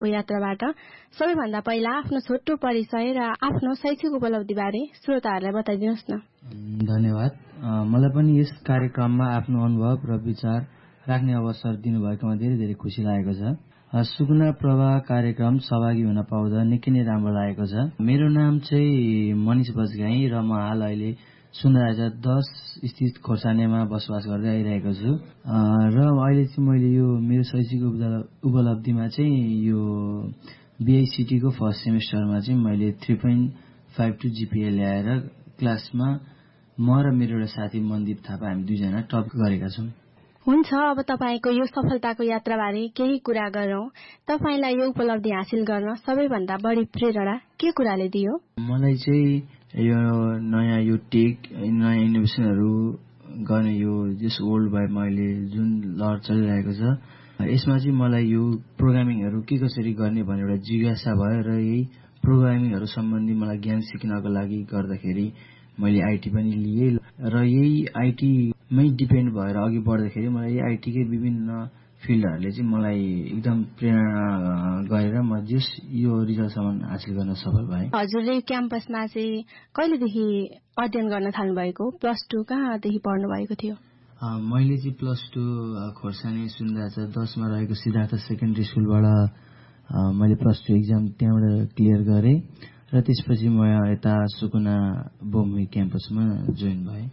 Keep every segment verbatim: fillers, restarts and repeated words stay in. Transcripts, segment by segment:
यात्राबाट सबैभन्दा पहिला आफ्नो छोटो परिचय र आफ्नो शैक्षिक उपलब्धिबारे श्रोताहरूलाई बताइदिनुहोस् न। धन्यवाद। मलाई पनि यस कार्यक्रममा आफ्नो अनुभव र विचार राख्ने अवसर दिनुभएकोमा धेरै धेरै खुसी लागेको छ। सुकुना प्रवाह कार्यक्रम सहभागी हुन पाउँदा निकै नै राम्रो लागेको छ। मेरो नाम चाहिँ मनिष बजगाई र म हाल अहिले सुन्दराजा दस स्थित खोर्सानीमा बसोबास गर्दै आइरहेको छु र अहिले चाहिँ मैले यो मेरो शैक्षिक उपलब्धिमा चाहिँ यो बिआइसिटीको फर्स्ट सेमेस्टरमा चाहिँ मैले थ्री पोइन्ट फाइभ टू जिपिए ल्याएर क्लासमा म र मेरो एउटा साथी मनदीप थापा हामी दुईजना टप गरेका छौँ। हुन्छ, अब तपाईँको यो सफलताको यात्राबारे केही कुरा गरौँ। तपाईँलाई यो उपलब्धि हासिल गर्न सबैभन्दा बढी प्रेरणा के कुराले दियो? मलाई चाहिँ यो नयाँ यो टेक नयाँ इनोभेसनहरू गर्ने यो जस वर्ल्ड वाइडमा अहिले जुन लहर चलिरहेको छ यसमा चाहिँ मलाई यो प्रोग्रामिङहरू के कसरी गर्ने भन्ने एउटा जिज्ञासा भयो र यही प्रोग्रामिङहरू सम्बन्धी मलाई ज्ञान सिक्नको लागि गर्दाखेरि मैले आइटी पनि लिएँ र यही आइटीमै डिपेन्ड भएर अघि बढ्दाखेरि मलाई यही आइटीकै विभिन्न फिल्डहरूले चाहिँ मलाई एकदम प्रेरणा गरेर म जस यो रिजल्टसम्म हासिल गर्न सफल भएँ। हजुरले क्याम्पसमा चाहिँ कहिलेदेखि अध्ययन गर्न थाल्नुभएको? प्लस टू कहाँदेखि पढ्नु भएको थियो? मैले चाहिँ प्लस टू खोर्सानी सुन्दराजा दसमा रहेको सिद्धार्थ सेकेन्ड्री स्कुलबाट मैले प्लस टू इक्जाम त्यहाँबाट क्लियर गरेँ र त्यसपछि म यता सुकुना बहुमुखी क्याम्पसमा जोइन भएँ।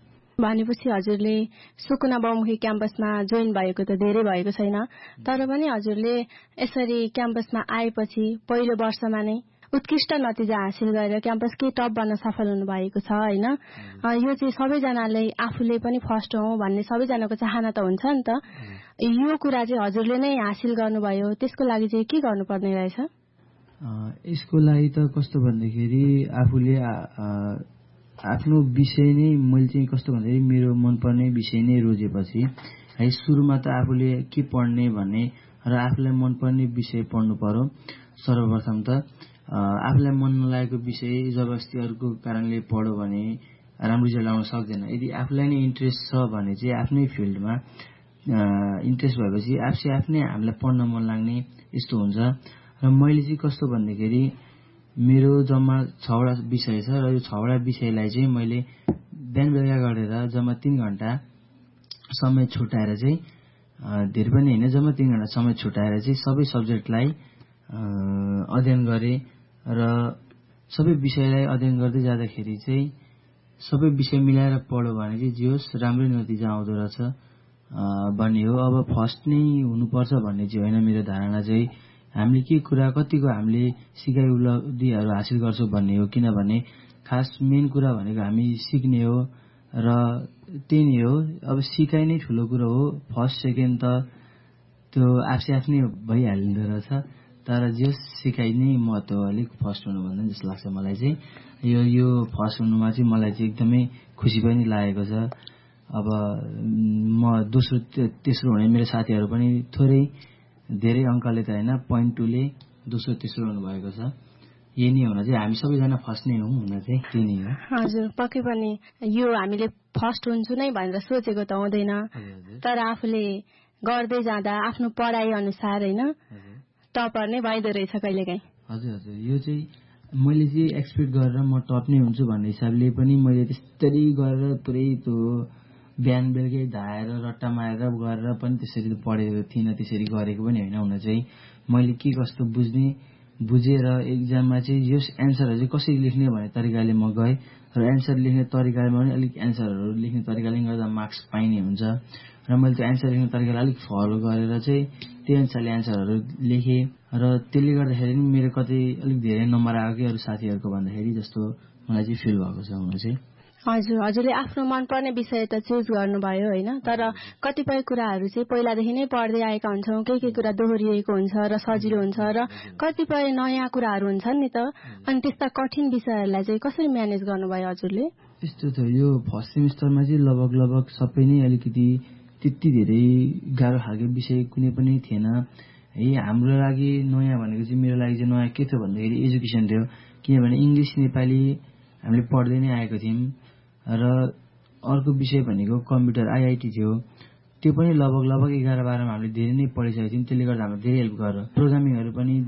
भनेपछि हजुरले सुकुना बहुमुखी क्याम्पसमा जोइन भएको त धेरै भएको छैन, तर पनि हजुरले यसरी क्याम्पसमा आएपछि पहिलो वर्षमा नै उत्कृष्ट नतिजा हासिल गरेर क्याम्पसकै टप बन्न सफल हुनु भएको छ होइन? यो चाहिँ सबैजनाले आफूले पनि फर्स्ट हौँ भन्ने सबैजनाको चाहना त हुन्छ नि त। यो कुरा चाहिँ हजुरले नै हासिल गर्नुभयो, त्यसको लागि चाहिँ के गर्नुपर्ने रहेछ? यसको लागि त कस्तो भन्दाखेरि आफूले आफ्नो विषय नै मैले चाहिँ कस्तो भन्दाखेरि मेरो मनपर्ने विषय नै रोजेपछि है सुरुमा त आफूले के पढ्ने भन्ने र आफूलाई मनपर्ने विषय पढ्नु पर्यो। सर्वप्रथम त आफूलाई मन नलागेको विषय जबरजस्ती अरूको कारणले पढ्यो भने राम्रो रिजल्ट आउन सक्दैन। यदि आफूलाई नै इन्ट्रेस्ट छ भने चाहिँ आफ्नै फिल्डमा इन्ट्रेस्ट भएपछि आफै आफ्नै हामीलाई पढ्न मन लाग्ने यस्तो हुन्छ। र मैले चाहिँ कस्तो भन्दाखेरि मेरो जम्मा छवटा विषय छ र यो छवटा विषयलाई चाहिँ मैले बिहान बेलुका गरेर जम्मा तीन घण्टा समय छुट्याएर चाहिँ धेरै पनि होइन जम्मा तीन घण्टा समय छुट्याएर चाहिँ सबै सब्जेक्टलाई अध्ययन गरेँ र सबै विषयलाई अध्ययन गर्दै जाँदाखेरि चाहिँ सबै विषय मिलाएर पढ्यो भने चाहिँ जे होस् राम्रै नतिजा आउँदो रहेछ भन्ने हो। अब फर्स्ट नै हुनुपर्छ भन्ने चाहिँ होइन मेरो धारणा चाहिँ हामीले के कुरा कतिको हामीले सिकाइ उपलब्धिहरू हासिल गर्छौँ भन्ने हो। किनभने खास मेन कुरा भनेको हामी सिक्ने हो र त्यही नै हो। अब सिकाइ नै ठुलो कुरो हो, फर्स्ट सेकेन्ड त त्यो आफै आफ्नै भइहालिँदो रहेछ, तर जस सिकाइ नै महत्त्व अलिक फर्स्ट हुनुभन्दा जस्तो लाग्छ मलाई चाहिँ। यो यो फर्स्ट हुनुमा चाहिँ मलाई चाहिँ एकदमै खुसी पनि लागेको छ। अब म दोस्रो तेस्रो हुने मेरो साथीहरू पनि थोरै धेरै अङ्कले त होइन पोइन्ट टूले दोस्रो तेस्रो हुनुभएको छ। यही नै हुन चाहिँ हामी सबैजना फर्स्ट नै हौँ हुन चाहिँ त्यही नै हो। हजुर, पक्कै पनि यो हामीले फर्स्ट हुन्छु नै भनेर सोचेको त हुँदैन, तर आफूले गर्दै जाँदा आफ्नो पढाइ अनुसार होइन टपर नै भइदो रहेछ कहिलेकाहीँ। हजुर हजुर, यो चाहिँ मैले चाहिँ एक्सपेक्ट गरेर म टप नै हुन्छु भन्ने हिसाबले पनि मैले त्यस्तरी गरेर पुरै त्यो बिहान बेलुकै धाएर रट्टा मारेर गरेर पनि त्यसरी त पढेको थिइनँ, त्यसरी गरेको पनि होइन। हुन चाहिँ मैले के कस्तो बुझ्ने बुझेर एक्जाममा चाहिँ यस एन्सरहरू चाहिँ कसरी लेख्ने भन्ने तरिकाले म गएँ र एन्सर लेख्ने तरिकामा पनि अलिक एन्सरहरू लेख्ने तरिकाले गर्दा मार्क्स पाइने हुन्छ र मैले त्यो एन्सर लेख्ने तरिकालाई अलिक फलो गरेर चाहिँ त्यही अनुसारले एन्सरहरू लेखेँ र त्यसले गर्दाखेरि पनि मेरो कतै अलिक धेरै नम्बर आयो कि अरू साथीहरूको भन्दाखेरि जस्तो मलाई चाहिँ फिल भएको छ हुन चाहिँ। हजुर, हजुरले आफ्नो मनपर्ने विषय त चुज गर्नुभयो होइन, तर कतिपय कुराहरू चाहिँ पहिलादेखि नै पढ्दै आएका हुन्छौँ, केही केही कुरा दोहोरिएको हुन्छ र सजिलो हुन्छ र कतिपय नयाँ कुराहरू हुन्छन् नि त, अनि त्यस्ता कठिन विषयहरूलाई चाहिँ कसरी म्यानेज गर्नुभयो हजुरले? यस्तो त यो फर्स्ट सेमिस्टरमा चाहिँ लगभग लगभग सबै नै अलिकति त्यति धेरै गाह्रो खालको विषय कुनै पनि थिएन है। हाम्रो लागि नयाँ भनेको चाहिँ मेरो लागि चाहिँ नयाँ के थियो भन्दाखेरि एजुकेसन थियो। किनभने इङ्ग्लिस नेपाली हामीले पढ्दै नै आएको थियौँ र अर्को विषय भनेको कम्प्युटर आइआइटी थियो। त्यो पनि लगभग लगभग एघार बाह्रमा हामीले धेरै नै पढिसकेको थियौँ, त्यसले गर्दा हाम्रो धेरै हेल्प गर्यो। प्रोग्रामिङहरू पनि